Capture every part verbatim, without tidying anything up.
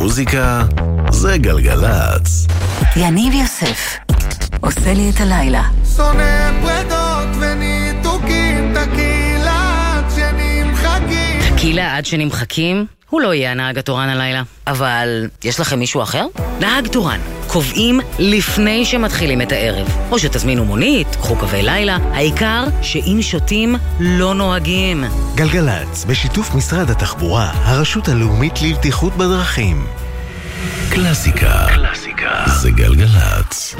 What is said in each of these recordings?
מוזיקה זה גלגלץ. יניב יוסף עושה לי את הלילה. שונא פרדות וניתוקים, תקילה עד שנמחקים. תקילה עד שנמחקים? הוא לא יהיה הנהג התורן הלילה. אבל יש לכם מישהו אחר? נהג תורן. קובעים לפני שמתחילים את הערב. או שתזמינו מונית, קחו קווי לילה. העיקר שאם שותים לא נוהגים. גלגלץ, בשיתוף משרד התחבורה, הרשות הלאומית לבטיחות בדרכים. קלאסיקה. קלאסיקה. זה גלגלץ.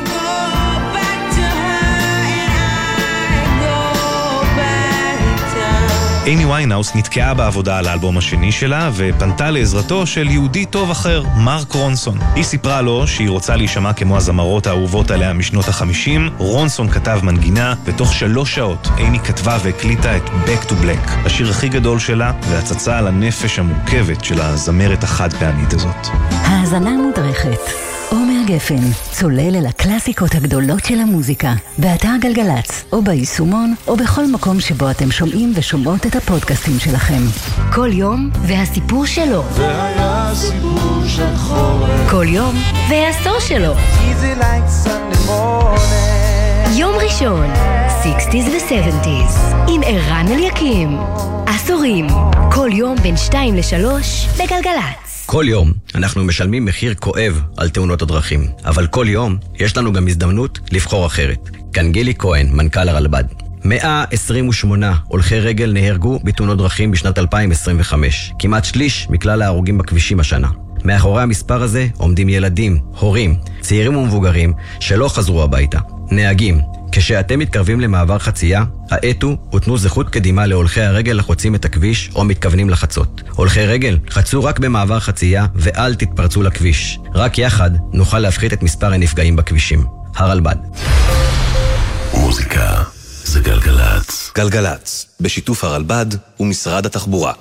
אימי ויינהאוס נתקעה בעבודה על האלבום השני שלה ופנתה לעזרתו של יהודי טוב אחר, מרק רונסון. היא סיפרה לו שהיא רוצה להישמע כמו הזמרות האהובות עליה משנות החמישים. רונסון כתב מנגינה, ותוך שלוש שעות אימי כתבה והקליטה את Back to Black, השיר הכי גדול שלה והצצה על הנפש המורכבת של הזמרת החד פעמית הזאת. האזנה מודרכת. עומר גפן, צולל אל הקלאסיקות הגדולות של המוזיקה, באתר גלגלץ, או ביישומון, או בכל מקום שבו אתם שומעים ושומעות את הפודקאסטים שלכם. כל יום והסיפור שלו. והיה סיפור של חורף. כל יום והעשור שלו. Easy like Sunday morning. יום ראשון, שישים ו-שבעים, עם ערן אליקים. עשורים, כל יום בין שתיים לשלוש בגלגלץ. כל יום אנחנו משלמים מחיר כואב על תאונות הדרכים, אבל כל יום יש לנו גם הזדמנות לבחור אחרת. כאן גילי כהן, מנכ"ל הרלב"ד. מאה עשרים ושמונה הולכי רגל נהרגו בתאונות דרכים בשנת אלפיים עשרים וחמש, כמעט שליש מכלל ההרוגים בכבישים השנה. מאחורי המספר הזה עומדים ילדים, הורים, צעירים ומבוגרים שלא חזרו הביתה. נהגים, כשאתם מתקרבים למעבר חצייה, האטו ותנו זכות קדימה להולכי הרגל לחוצים את הכביש או מתכוונים לחצות. הולכי רגל, חצו רק במעבר חצייה ואל תתפרצו לכביש. רק יחד נוכל להפחית את מספר הנפגעים בכבישים. הרלב"ד. מוזיקה זה גלגלץ. גלגלץ, בשיתוף הרלב"ד ומשרד התחבורה.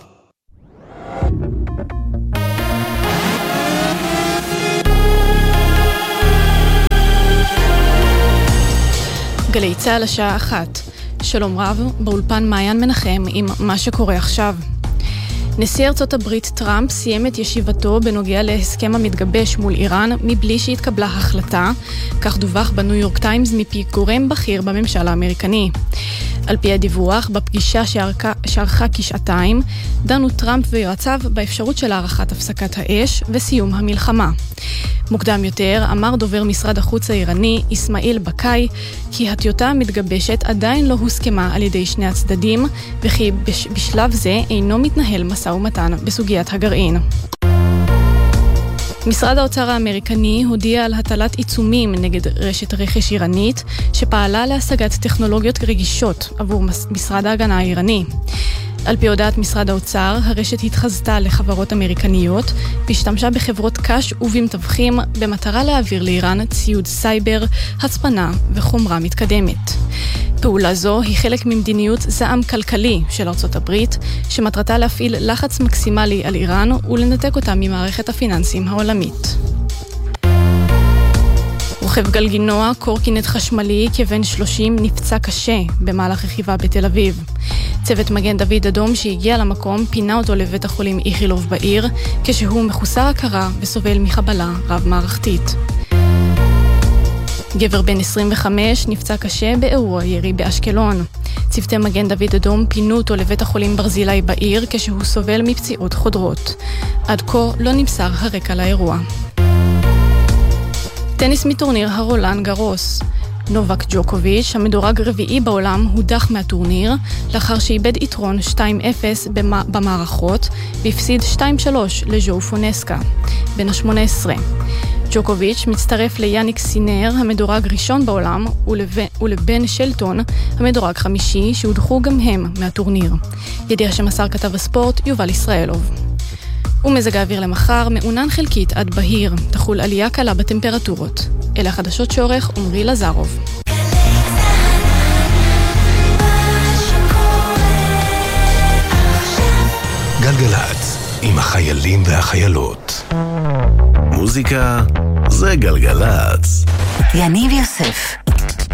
גלי צהל השעה אחת. שלום רב, באולפן מעיין מנחם עם מה שקורה עכשיו. נשיא ארצות הברית טראמפ סיים את ישיבתו בנוגע להסכם המתגבש מול איראן מבלי שהתקבלה החלטה, כך דווח בניו יורק טיימס מפי גורם בכיר בממשל האמריקני. על פי הדיווח, בפגישה שערכה, שערכה כשעתיים, דנו טראמפ ויועציו באפשרות של הערכת הפסקת האש וסיום המלחמה. מוקדם יותר אמר דובר משרד החוץ האיראני איסמעיל בקאי כי הטיוטה המתגבשת עדיין לא הוסכמה על ידי שני הצדדים וכי בש, בשלב זה אינו מתנהל משא ומתן בסוגיית הגרעין. משרד האוצר האמריקני הודיע על הטלת עיצומים נגד רשת רכש איראנית שפעלה להשגת טכנולוגיות רגישות עבור משרד ההגנה האיראני. על פי הודעת משרד האוצר, הרשת התחזתה לחברות אמריקניות והשתמשה בחברות קש ובמתווכים במטרה להעביר לאיראן ציוד סייבר, הצפנה וחומרה מתקדמת. פעולה זו היא חלק ממדיניות זעם כלכלי של ארצות הברית, שמטרתה להפעיל לחץ מקסימלי על איראן ולנתק אותה ממערכת הפיננסים העולמית. רוכב גלגינוע, קורקינט חשמלי, כבן שלושים, נפצע קשה במהלך רכיבה בתל אביב. צוות מגן דוד אדום שהגיע למקום פינה אותו לבית החולים איכילוב בעיר, כשהוא מחוסר הכרה וסובל מחבלה רב מערכתית. גבר בן עשרים וחמש נפצע קשה באירוע ירי באשקלון. צוותי מגן דוד אדום פינו אותו לבית החולים ברזילי בעיר, כשהוא סובל מפציעות חודרות. עד כה לא נמסר הרקע לאירוע. טניס מטורניר הרולאן גרוס. נובק ג'וקוביץ', המדורג רביעי בעולם, הודח מהטורניר, לאחר שאיבד יתרון שתיים אפס במערכות, והפסיד שתיים שלוש לז'ו פונסקה, בן ה-שמונה עשרה. ג'וקוביץ' מצטרף ליאניק סינר, המדורג ראשון בעולם, ולבן, ולבן שלטון, המדורג חמישי, שהודחו גם הם מהטורניר. ידיעה שמסר כתב הספורט יובל ישראלוב. ומזג האוויר למחר מעונן חלקית עד בהיר, תחול עלייה קלה בטמפרטורות. אלה החדשות שעורך עמרי לזרוב. גלגלץ, עם החיילים והחיילות. מוזיקה זה גלגלץ. יניב יוסף